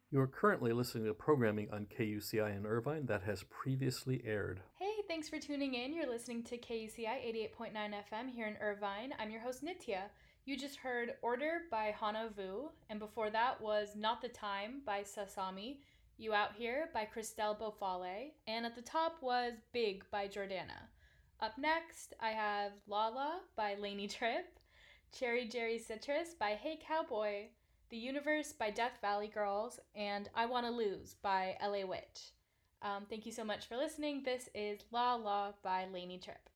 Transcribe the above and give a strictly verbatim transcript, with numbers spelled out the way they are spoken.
You are currently listening to programming on K U C I in Irvine that has previously aired. Hey, thanks for tuning in. You're listening to K U C I eighty-eight point nine F M here in Irvine. I'm your host, Nitya. You just heard Order by Hana Vu, and before that was Not the Time by Sasami, You Out Here by Christelle Beaufale, and at the top was Big by Jordana. Up next, I have Lala by Lainey Tripp, Cherry Jerry Citrus by Hey Cowboy, The Universe by Death Valley Girls, and I Wanna Lose by L A Witch. Um, thank you so much for listening. This is La La by Lainey Tripp.